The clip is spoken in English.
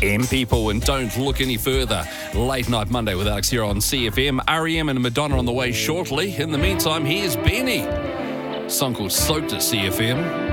CFM, people, and don't look any further. Late Night Monday with Alex here on CFM. R.E.M. and Madonna on the way shortly. In the meantime, here's Benny. Song called Soaked at CFM.